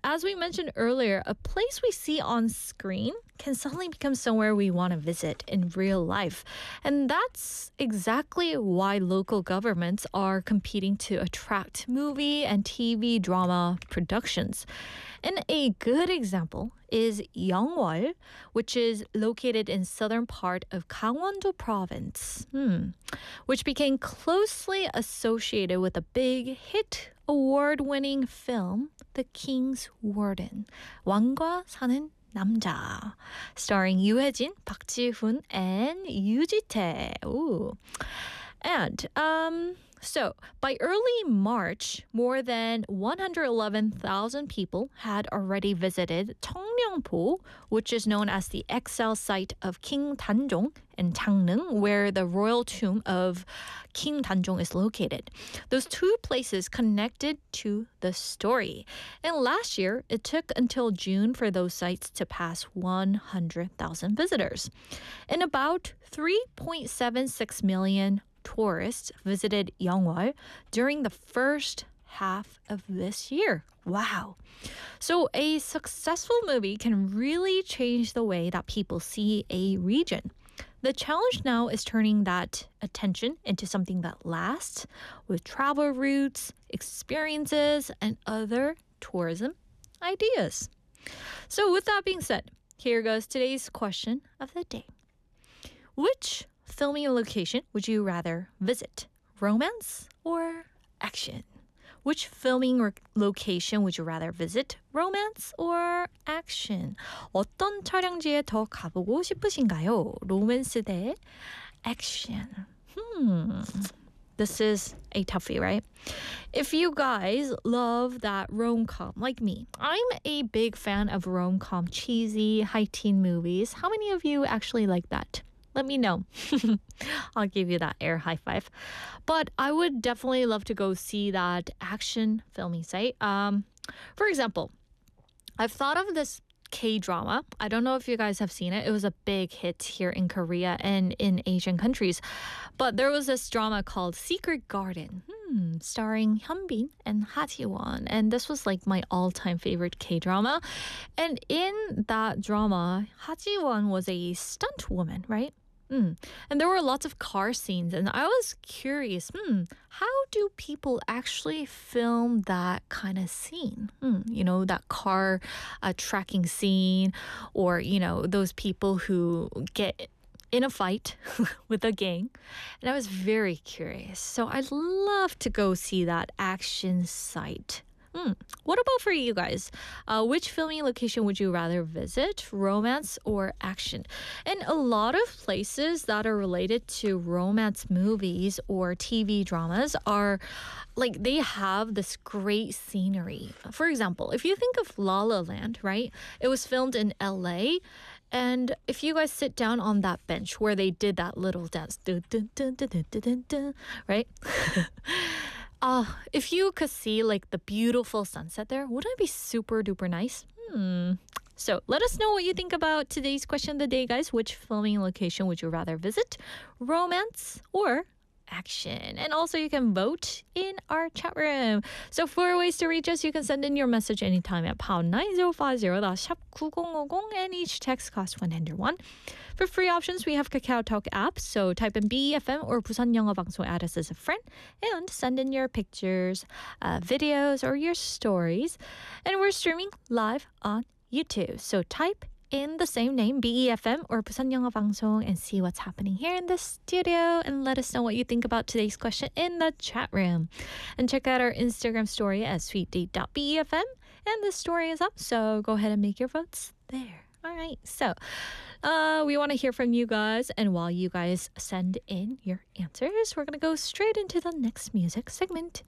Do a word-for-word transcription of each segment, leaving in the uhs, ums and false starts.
as we mentioned earlier, a place we see on screen can suddenly become somewhere we want to visit in real life. And that's exactly why local governments are competing to attract movie and T V drama productions. And a good example is Yeongwol, which is located in southern part of Gangwon-do province, hmm, which became closely associated with a big hit award-winning film, The King's Warden, 왕과 사는 남자, starring Yoo Hae-jin, Park Ji-hoon, and Yoo Ji-tae. Ooh. And um, so by early March, more than one hundred eleven thousand people had already visited Cheongmyeongpo, which is known as the exile site of King Danjong in Changneung, where the royal tomb of King Danjong is located. Those two places connected to the story. And last year, it took until June for those sites to pass one hundred thousand visitors. And about three point seven six million tourists visited Yeongwol during the first half of this year. Wow. So a successful movie can really change the way that people see a region. The challenge now is turning that attention into something that lasts with travel routes, experiences, and other tourism ideas. So with that being said, here goes today's question of the day. Which filming location would you rather visit? Romance or action? Which filming or location would you rather visit? Romance or action? 어떤 촬영지에 더 가보고 싶으신가요? 로맨스 대 action. Hmm. This is a toughie, right? If you guys love that rom-com like me, I'm a big fan of rom-com, cheesy, high-teen movies. How many of you actually like that? Let me know. I'll give you that air high five. But I would definitely love to go see that action filming site. Um, for example, I've thought of this K-drama. I don't know if you guys have seen it. It was a big hit here in Korea and in Asian countries. But there was this drama called Secret Garden, hmm, starring Hyunbin and Ha Ji-won. And this was like my all-time favorite K-drama. And in that drama, Ha Ji-won was a stunt woman, right? Mm. And there were lots of car scenes, and I was curious, hmm, how do people actually film that kind of scene? Hmm, you know, that car uh, tracking scene, or, you know, those people who get in a fight with a gang. And I was very curious. So I'd love to go see that action site. Hmm. What about for you guys? Uh, which filming location would you rather visit, romance or action? And a lot of places that are related to romance movies or T V dramas are like they have this great scenery. For example, if you think of La La Land, right? It was filmed in L A. And if you guys sit down on that bench where they did that little dance, dun, dun, dun, dun, dun, dun, dun, right? Uh, if you could see like the beautiful sunset there, wouldn't it be super duper nice? Hmm. So let us know what you think about today's question of the day, guys. Which filming location would you rather visit? Romance or action? And also you can vote in our chat room. So four ways to reach us. You can send in your message anytime at pound nine zero five zero, that's 샵 구공오공, and each text costs one hundred won. For free options, we have Kakao Talk app, so type in B E F M or Busan 영어 방송, add us as a friend, and send in your pictures, uh, videos, or your stories. And we're streaming live on YouTube, so type in the same name, B E F M or Busan 영어 방송, and see what's happening here in the studio, and let us know what you think about today's question in the chat room. And check out our Instagram story at sweetdate dot B E F M, and the story is up, so go ahead and make your votes there. All right, so uh, we want to hear from you guys, and while you guys send in your answers, we're going to go straight into the next music segment.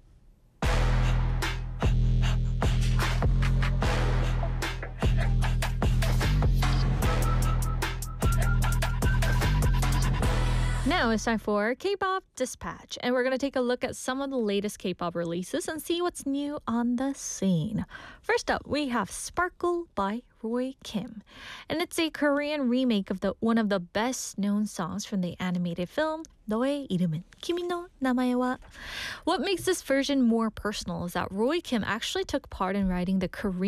Now it's time for K-pop Dispatch, and we're going to take a look at some of the latest K-pop releases and see what's new on the scene. First up, we have Sparkle by Roy Kim, and it's a Korean remake of the one of the best-known songs from the animated film 너의 이름은 kimi no namaewa. What makes this version more personal is that Roy Kim actually took part in writing the Korean